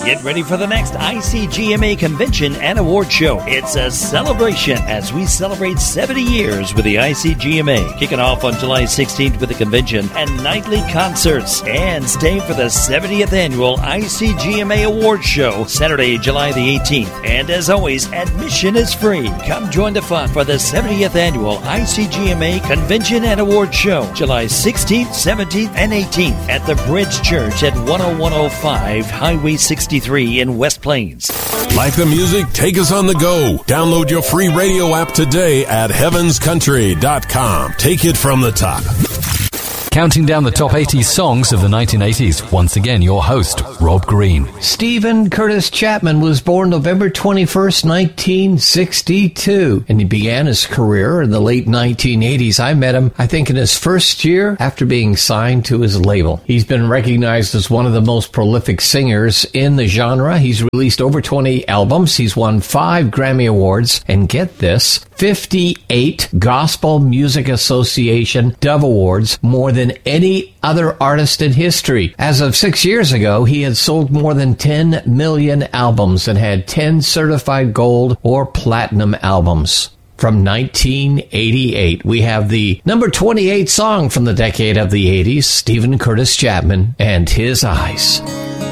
Get ready for the next ICGMA Convention and Award Show. It's a celebration as we celebrate 70 years with the ICGMA. Kicking off on July 16th with the convention and nightly concerts. And stay for the 70th Annual ICGMA Award Show, Saturday, July the 18th. And as always, admission is free. Come join the fun for the 70th Annual ICGMA Convention and Award Show, July 16th, 17th, and 18th at the Bridge Church at 10105 Highway 63 in West Plains. Like the music? Take us on the go. Download your free radio app today at heavenscountry.com. Take it from the top. Counting down the top 80 songs of the 1980s. Once again, your host, Rob Green. Stephen Curtis Chapman was born November 21st, 1962, and he began his career in the late 1980s. I met him, I think, in his first year after being signed to his label. He's been recognized as one of the most prolific singers in the genre. He's released over 20 albums. He's won 5 Grammy Awards, and get this, 58 Gospel Music Association Dove Awards, more than any other artist in history. As of 6 years ago, he had sold more than 10 million albums and had 10 certified gold or platinum albums. From 1988, we have the number 28 song from the decade of the 80s, Stephen Curtis Chapman and His Eyes.